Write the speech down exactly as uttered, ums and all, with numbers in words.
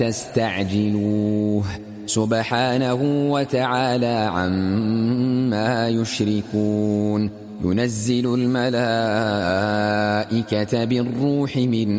تستعجلوه سبحانه وتعالى عما يشركون. ينزل الملائكة بالروح من